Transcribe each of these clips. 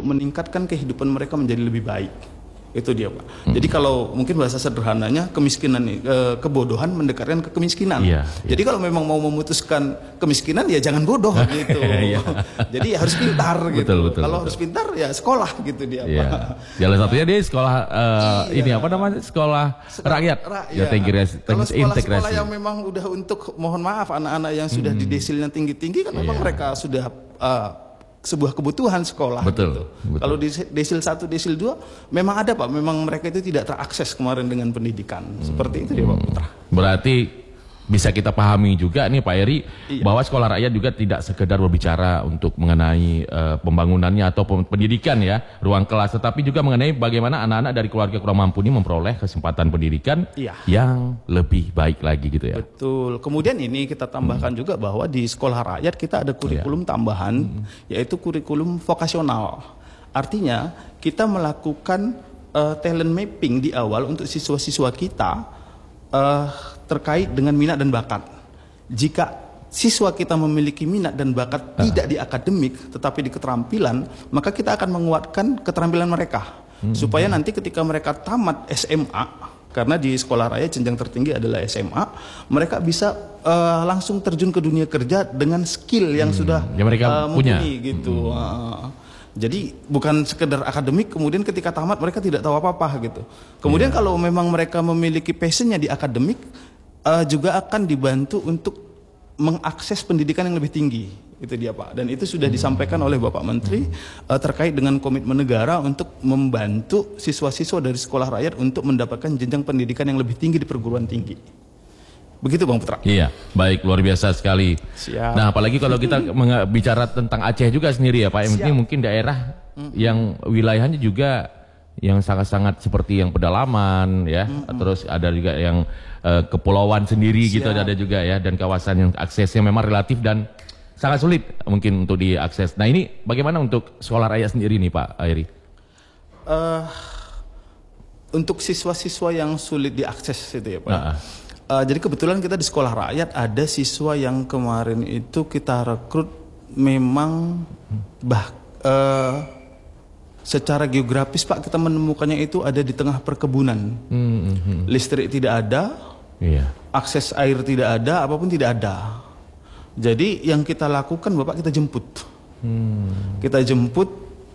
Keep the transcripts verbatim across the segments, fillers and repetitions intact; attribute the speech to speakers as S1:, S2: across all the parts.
S1: meningkatkan kehidupan mereka menjadi lebih baik. Itu dia, Pak. Hmm. Jadi kalau mungkin bahasa sederhananya kemiskinan eh, kebodohan mendekatkan ke kemiskinan.
S2: Iya,
S1: Jadi iya. kalau memang mau memutuskan kemiskinan ya jangan bodoh gitu. Iya. Jadi harus pintar gitu.
S2: Betul, betul,
S1: kalau
S2: betul.
S1: harus pintar ya sekolah gitu dia,
S2: iya.
S1: Pak.
S2: Jalan satunya dia sekolah uh,
S1: iya.
S2: ini apa namanya? Sekolah rakyat.
S1: Rakyat.
S2: Ya, integrasi,
S1: kalau sekolah-sekolah
S2: integrasi.
S1: yang memang udah untuk mohon maaf anak-anak yang sudah hmm. di desilnya tinggi-tinggi kan memang
S2: iya.
S1: mereka sudah uh, sebuah kebutuhan sekolah.
S2: Betul,
S1: gitu.
S2: betul.
S1: Kalau di desil satu, desil dua, memang ada Pak. Memang mereka itu tidak terakses kemarin dengan pendidikan. Hmm. Seperti itu dia Pak Putra.
S2: Berarti bisa kita pahami juga nih Pak Eri, iya. bahwa sekolah rakyat juga tidak sekedar berbicara untuk mengenai uh, pembangunannya atau pendidikan ya, ruang kelas, tetapi juga mengenai bagaimana anak-anak dari keluarga kurang mampu ini memperoleh kesempatan pendidikan iya. yang lebih baik lagi gitu ya.
S1: Betul. Kemudian ini kita tambahkan hmm. juga bahwa di sekolah rakyat kita ada kurikulum iya. tambahan, hmm. yaitu kurikulum vokasional. Artinya kita melakukan uh, talent mapping di awal untuk siswa-siswa kita uh, terkait dengan minat dan bakat. Jika siswa kita memiliki minat dan bakat uh. tidak di akademik tetapi di keterampilan, maka kita akan menguatkan keterampilan mereka. Hmm. Supaya nanti ketika mereka tamat S M A, karena di sekolah raya jenjang tertinggi adalah S M A, mereka bisa uh, langsung terjun ke dunia kerja dengan skill yang hmm. sudah
S2: yang mereka uh, punya
S1: gitu.
S2: Hmm.
S1: Uh, Jadi bukan sekedar akademik, kemudian ketika tamat mereka tidak tahu apa-apa gitu. Kemudian yeah. kalau memang mereka memiliki passionnya di akademik, uh, juga akan dibantu untuk mengakses pendidikan yang lebih tinggi. Itu dia Pak. Dan itu sudah disampaikan oleh Bapak Menteri uh, terkait dengan komitmen negara untuk membantu siswa-siswa dari sekolah rakyat untuk mendapatkan jenjang pendidikan yang lebih tinggi di perguruan tinggi. Begitu Bang Putra.
S2: Iya, baik, luar biasa sekali.
S1: Siap.
S2: Nah, apalagi kalau kita bicara tentang Aceh juga sendiri ya Pak, ini mungkin daerah mm-hmm. yang wilayahnya juga yang sangat-sangat seperti yang pedalaman ya, mm-hmm. terus ada juga yang uh, kepulauan sendiri Siap. gitu ada juga ya, dan kawasan yang aksesnya memang relatif dan sangat sulit mungkin untuk diakses. Nah ini bagaimana untuk sekolah rakyat sendiri nih Pak Airi?
S1: Uh, untuk siswa-siswa yang sulit diakses itu ya Pak. Uh-uh. Uh, jadi kebetulan kita di sekolah rakyat ada siswa yang kemarin itu kita rekrut memang bah uh, secara geografis Pak kita menemukannya itu ada di tengah perkebunan, mm-hmm. listrik tidak ada, yeah. akses air tidak ada, apapun tidak ada. Jadi yang kita lakukan Bapak kita jemput, mm. kita jemput.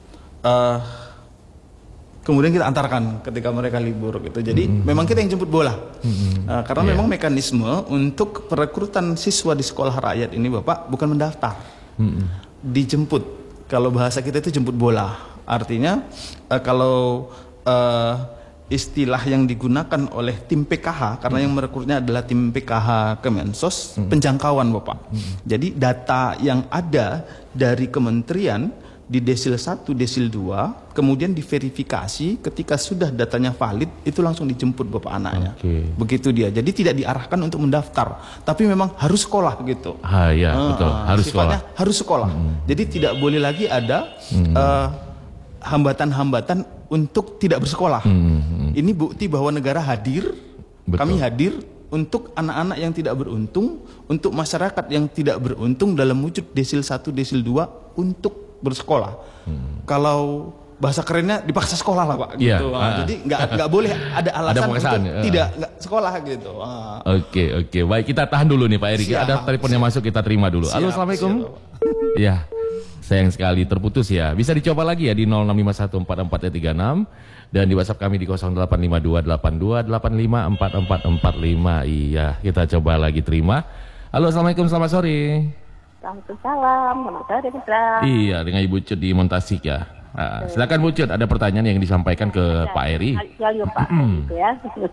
S1: Uh, Kemudian kita antarkan ketika mereka libur gitu. Jadi mm-hmm. memang kita yang jemput bola. Mm-hmm. uh, Karena yeah. memang mekanisme untuk perekrutan siswa di sekolah rakyat ini Bapak bukan mendaftar, mm-hmm. dijemput. Kalau bahasa kita itu jemput bola. Artinya uh, kalau uh, istilah yang digunakan oleh tim P K H, karena mm-hmm. yang merekrutnya adalah tim P K H Kemensos, mm-hmm. penjangkauan Bapak. Mm-hmm. Jadi data yang ada dari kementerian di desil satu, desil dua, kemudian diverifikasi, ketika sudah datanya valid, itu langsung dijemput Bapak anaknya. Okay. Begitu dia. Jadi tidak diarahkan untuk mendaftar, tapi memang harus sekolah gitu.
S2: Ah iya, uh, betul. Harus sekolah.
S1: Harus sekolah. Hmm. Jadi tidak boleh lagi ada hmm. uh, hambatan-hambatan untuk tidak bersekolah. Hmm. Ini bukti bahwa negara hadir, betul. Kami hadir untuk anak-anak yang tidak beruntung, untuk masyarakat yang tidak beruntung dalam wujud desil satu, desil dua untuk bersekolah. Hmm. Kalau bahasa kerennya dipaksa sekolah lah Pak. Gitu. Yeah. Nah, uh, jadi nggak nggak boleh ada alasan ada untuk uh. tidak nggak sekolah gitu. Oke uh.
S2: oke okay, okay. Baik, kita tahan dulu nih Pak Eri. Ada telepon yang masuk, kita terima dulu. Siap, halo, assalamualaikum. Ya, sayang sekali terputus ya. Bisa dicoba lagi ya di nol enam lima satu empat empat tiga enam dan di WhatsApp kami di nol delapan lima dua delapan dua delapan lima empat empat empat lima. Iya, kita coba lagi terima. Halo, assalamualaikum, selamat sore.
S3: Waalaikumsalam, selamat sore Putra.
S2: Iya, dengan Ibu Cut di Montasik ya. Nah, silakan Bu Cut, ada pertanyaan yang disampaikan ke ya, Pak Eri.
S3: Ya, Pak, gitu ya.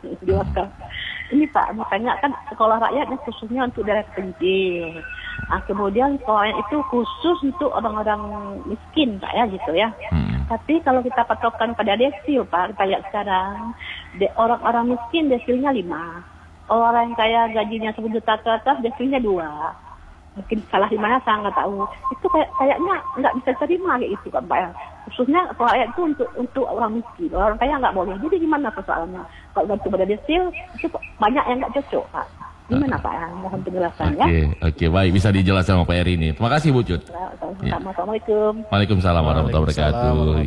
S3: Ini Pak, makanya kan sekolah rakyat khususnya untuk daerah terpencil. Nah, kemudian sekolah itu khusus untuk orang-orang miskin Pak ya gitu ya. Hmm. Tapi kalau kita patokan pada desil Pak, kayak sekarang de, orang-orang miskin desilnya lima. Orang yang kaya gajinya satu juta ke atas desilnya dua. Mungkin salah di mana saya nggak tahu. Itu kayak kayaknya nggak bisa terima kayak itu kan Pak ya. Khususnya sekolah rakyat itu untuk untuk orang miskin, orang kaya nggak boleh. Jadi gimana persoalannya? Kalau bantu pada desil itu banyak yang nggak cocok Pak. Gimana Pak ya? Mohon penjelasan ya. Oke,
S2: oke, baik, bisa dijelaskan sama Pak Eri ini. Terima kasih Bu Cut.
S3: Assalamualaikum.
S2: Waalaikumsalam warahmatullahi wabarakatuh.